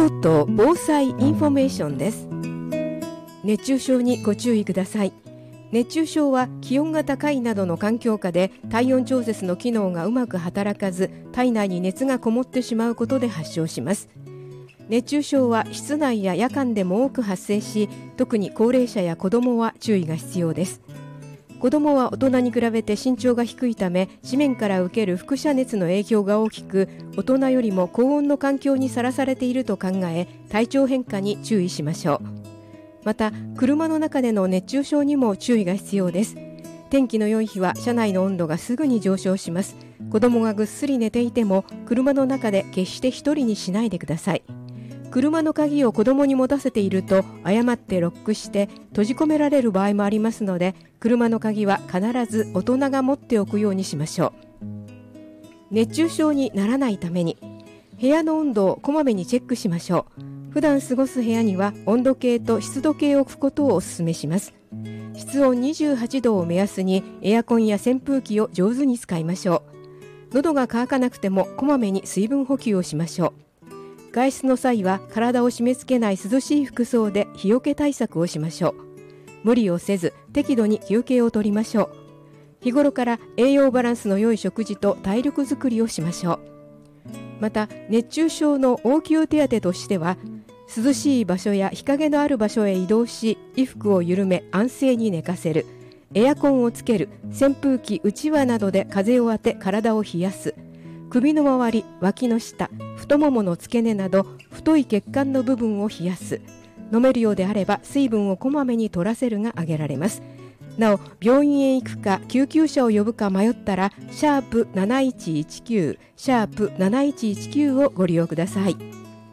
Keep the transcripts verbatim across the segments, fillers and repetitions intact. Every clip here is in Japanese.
とうとう防災インフォメーションです。熱中症にご注意ください。熱中症は気温が高いなどの環境下で体温調節の機能がうまく働かず、体内に熱がこもってしまうことで発症します。熱中症は室内や夜間でも多く発生し、特に高齢者や子どもは注意が必要です。子どもは大人に比べて身長が低いため、地面から受ける輻射熱の影響が大きく、大人よりも高温の環境にさらされていると考え、体調変化に注意しましょう。また、車の中での熱中症にも注意が必要です。天気の良い日は車内の温度がすぐに上昇します。子どもがぐっすり寝ていても、車の中で決して一人にしないでください。車の鍵を子供に持たせていると誤ってロックして閉じ込められる場合もありますので、車の鍵は必ず大人が持っておくようにしましょう。熱中症にならないために部屋の温度をこまめにチェックしましょう。普段過ごす部屋には温度計と湿度計を置くことをお勧めします。室温にじゅうはちどを目安にエアコンや扇風機を上手に使いましょう。喉が渇かなくてもこまめに水分補給をしましょう。外出の際は体を締め付けない涼しい服装で日よけ対策をしましょう。無理をせず適度に休憩をとりましょう。日頃から栄養バランスの良い食事と体力づくりをしましょう。また、熱中症の応急手当としては、涼しい場所や日陰のある場所へ移動し、衣服を緩め安静に寝かせる、エアコンをつける、扇風機うちわなどで風を当て体を冷やす、首の周り、脇の下、太ももの付け根など太い血管の部分を冷やす。飲めるようであれば水分をこまめに取らせるが挙げられます。なお、病院へ行くか救急車を呼ぶか迷ったらシャープなないちいちきゅうシャープなないちいちきゅうをご利用ください。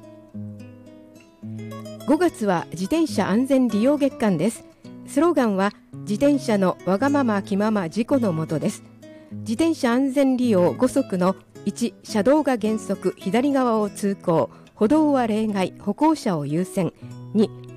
ごがつは自転車安全利用月間です。スローガンは自転車のわがまま気まま事故のもとです。自転車安全利用ご則のいち、車道が原則左側を通行、歩道は例外、歩行者を優先。に、